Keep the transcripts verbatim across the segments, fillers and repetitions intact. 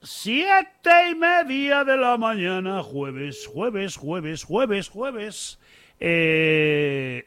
Siete y media de la mañana, jueves, jueves, jueves, jueves, jueves. Eh...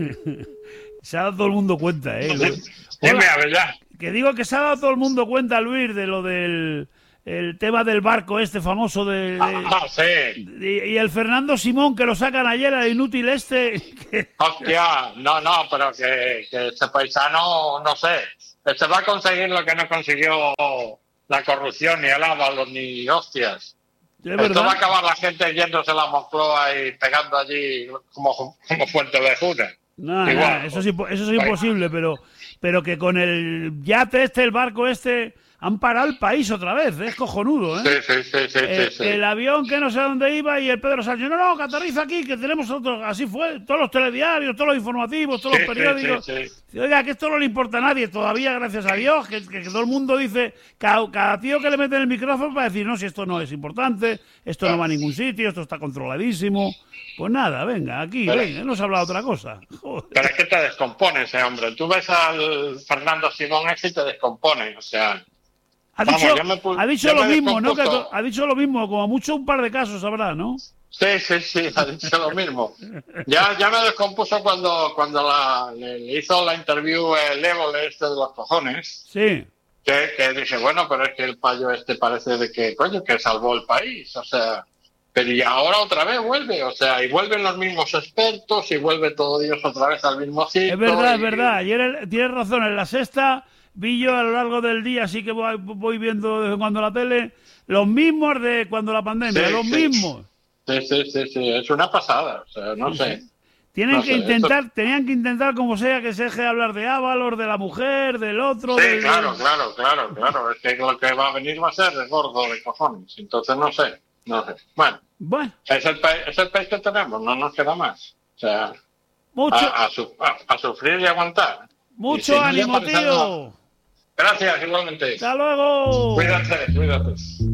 se ha dado todo el mundo cuenta, ¿eh? Dime, a ver, ya. Que digo que se ha dado todo el mundo cuenta, Luis, de lo del el tema del barco este famoso de... de ah, sí. Y, y el Fernando Simón, que lo sacan ayer, el inútil este... Que... Hostia, no, no, pero que, que este paisano, no sé, este va a conseguir lo que no consiguió la corrupción, ni el Ábalos, ni hostias. Esto va a acabar la gente yéndose a la Moncloa y pegando allí como, como Fuente de Jura. No, Igual, no, eso es, eso es imposible, pero, pero que con el yate este, el barco este, han parado el país otra vez, es cojonudo, ¿eh? Sí, sí, sí, sí, eh, sí, sí. El avión que no sé dónde iba y el Pedro Sánchez, no, no, que aterriza aquí, que tenemos otros, así fue, todos los telediarios, todos los informativos, todos sí, los periódicos. Sí, sí, sí. Oiga, que esto no le importa a nadie, todavía, gracias a Dios, que, que, que todo el mundo dice, cada, cada tío que le mete en el micrófono para decir, no, si esto no es importante, esto no va a ningún sitio, esto está controladísimo. Pues nada, venga, aquí, pero, venga, no se habla de otra cosa. Joder. Pero es que te descompone ese hombre. Tú ves al Fernando Simón ese y te descompone, o sea... Ha dicho, Vamos, me, ha dicho lo mismo, ¿no? Que ha dicho lo mismo, como mucho un par de casos habrá, ¿no? Sí, sí, sí, ha dicho lo mismo. Ya, ya me descompuso cuando, cuando la, le, le hizo la interview el Évole este de los cojones. Sí. Que, que dije, bueno, pero es que el payo este parece de que, coño, que salvó el país, o sea... Pero y ahora otra vez vuelve, o sea, y vuelven los mismos expertos y vuelve todo Dios otra vez al mismo sitio. Es verdad, y... es verdad. Ayer tienes razón, en la sexta vi yo a lo largo del día, así que voy, voy viendo de vez en cuando la tele, los mismos de cuando la pandemia, sí, los sí. mismos. Sí, sí, sí, sí, es una pasada, o sea, no sí, sé. Sí. Tienen no que sé, intentar, esto... tenían que intentar como sea que se deje de hablar de Ábalos, de la mujer, del otro. Sí, del... claro, claro, claro, claro. Es que lo que va a venir va a ser de gordo de cojones. Entonces no sé, no sé. Bueno, bueno. Es, el país, es el país que tenemos, no nos queda más. O sea, Mucho... a, a, su, a, a sufrir y aguantar. Mucho y si ánimo, no, tío. Gracias, igualmente. Hasta luego. Cuídate, cuídate.